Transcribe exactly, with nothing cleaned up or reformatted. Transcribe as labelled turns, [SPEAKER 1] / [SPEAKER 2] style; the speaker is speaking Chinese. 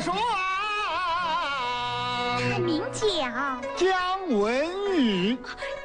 [SPEAKER 1] 说啊，
[SPEAKER 2] 他名叫
[SPEAKER 1] 姜文宇。